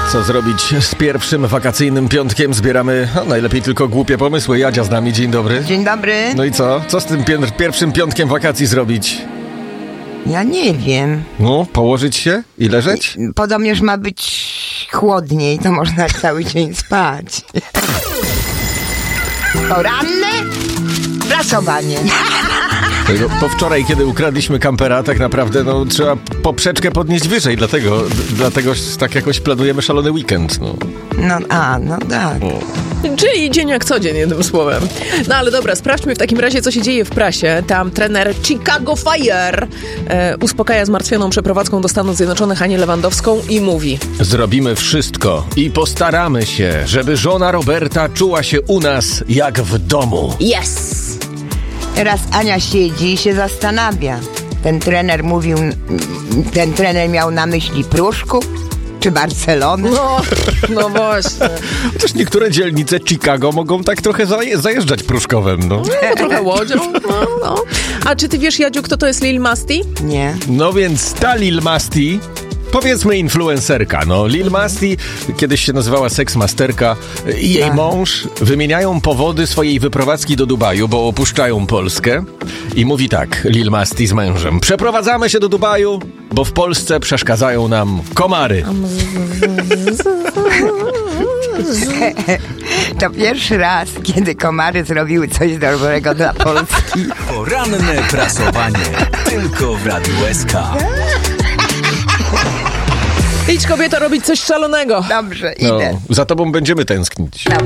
Co zrobić z pierwszym wakacyjnym piątkiem? Zbieramy najlepiej tylko głupie pomysły. Jadzia z nami, dzień dobry. Dzień dobry. No i co? Co z tym pierwszym piątkiem wakacji zrobić? Ja nie wiem. No, położyć się i leżeć? Podobnież ma być chłodniej, to można cały dzień spać. Poranne prasowanie. Po wczoraj, kiedy ukradliśmy kampera, tak naprawdę trzeba poprzeczkę podnieść wyżej, dlatego tak jakoś planujemy szalony weekend. No tak. Czyli dzień jak co dzień, jednym słowem. No ale dobra, sprawdźmy w takim razie, co się dzieje w prasie. Tam trener Chicago Fire uspokaja zmartwioną przeprowadzką do Stanów Zjednoczonych Anię Lewandowską i mówi: zrobimy wszystko i postaramy się, żeby żona Roberta czuła się u nas jak w domu. Yes! Teraz Ania siedzi i się zastanawia. Ten trener miał na myśli Pruszków czy Barcelonę? No właśnie. Chociaż niektóre dzielnice Chicago mogą tak trochę zajeżdżać Pruszkowem, trochę łodzią. No. A czy ty wiesz, Jadziu, kto to jest Lil Masti? Nie. No więc ta Lil Masti, powiedzmy influencerka. Lil Masti kiedyś się nazywała Seksmasterka i jej mąż wymieniają powody swojej wyprowadzki do Dubaju, bo opuszczają Polskę. I mówi tak, Lil Masti z mężem: przeprowadzamy się do Dubaju, bo w Polsce przeszkadzają nam komary. To pierwszy raz, kiedy komary zrobiły coś dobrego dla Polski. Poranne prasowanie tylko w Radiu SK. Idź, kobieto, robić coś szalonego. Dobrze, idę. Za tobą będziemy tęsknić. Dobrze.